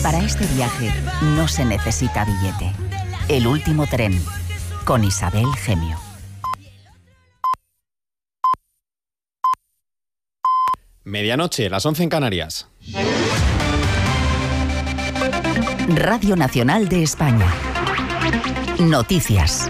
Para este viaje no se necesita billete. El último tren, con Isabel Gemio. Medianoche, las 11 en Canarias. Radio Nacional de España. Noticias.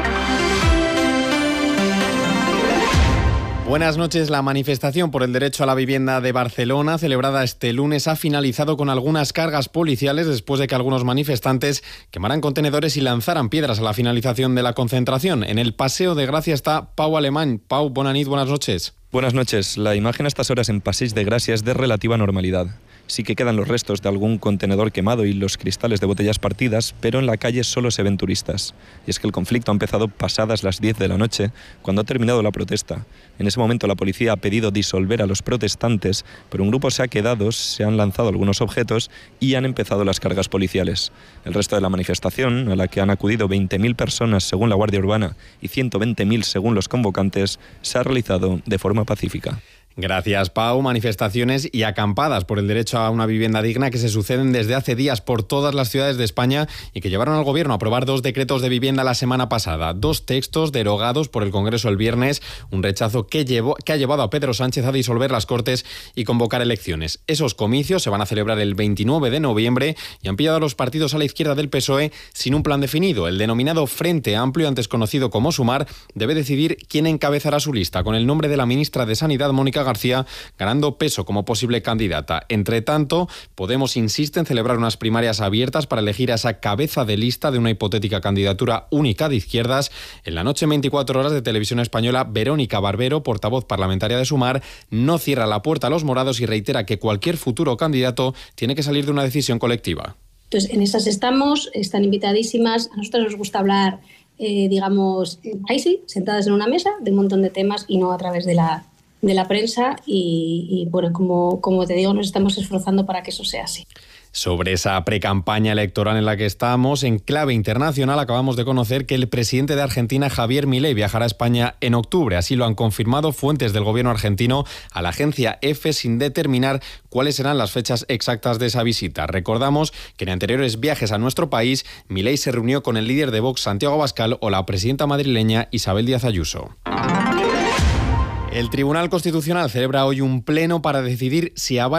Buenas noches. La manifestación por el derecho a la vivienda de Barcelona, celebrada este lunes, ha finalizado con algunas cargas policiales después de que algunos manifestantes quemaran contenedores y lanzaran piedras a la finalización de la concentración. En el Paseo de Gracia está Pau Alemany. Pau, buenas noches. Buenas noches. La imagen a estas horas en Passeig de Gràcia es de relativa normalidad. Sí que quedan los restos de algún contenedor quemado y los cristales de botellas partidas, pero en la calle solo se ven turistas. Y es que el conflicto ha empezado pasadas las 10 de la noche, cuando ha terminado la protesta. En ese momento la policía ha pedido disolver a los protestantes, pero un grupo se ha quedado, se han lanzado algunos objetos y han empezado las cargas policiales. El resto de la manifestación, a la que han acudido 20.000 personas según la Guardia Urbana y 120.000 según los convocantes, se ha realizado de forma pacífica. Gracias, Pau. Manifestaciones y acampadas por el derecho a una vivienda digna que se suceden desde hace días por todas las ciudades de España y que llevaron al Gobierno a aprobar 2 decretos de vivienda la semana pasada. 2 textos derogados por el Congreso el viernes, un rechazo que ha llevado a Pedro Sánchez a disolver las Cortes y convocar elecciones. Esos comicios se van a celebrar el 29 de noviembre y han pillado a los partidos a la izquierda del PSOE sin un plan definido. El denominado Frente Amplio, antes conocido como Sumar, debe decidir quién encabezará su lista, con el nombre de la ministra de Sanidad, Mónica García, ganando peso como posible candidata. Entre tanto, Podemos insiste en celebrar unas primarias abiertas para elegir a esa cabeza de lista de una hipotética candidatura única de izquierdas. En la noche en 24 horas de Televisión Española, Verónica Barbero, portavoz parlamentaria de Sumar, no cierra la puerta a los morados y reitera que cualquier futuro candidato tiene que salir de una decisión colectiva. Entonces, en esas están invitadísimas. A nosotros nos gusta hablar, ahí sí, sentadas en una mesa, de un montón de temas y no a través de la prensa y bueno, como te digo, nos estamos esforzando para que eso sea así. Sobre esa precampaña electoral en la que estamos, en clave internacional acabamos de conocer que el presidente de Argentina, Javier Milei, viajará a España en octubre. Así lo han confirmado fuentes del gobierno argentino a la agencia EFE, sin determinar cuáles serán las fechas exactas de esa visita. Recordamos que en anteriores viajes a nuestro país, Milei se reunió con el líder de Vox, Santiago Abascal, o la presidenta madrileña, Isabel Díaz Ayuso. El Tribunal Constitucional celebra hoy un pleno para decidir si avala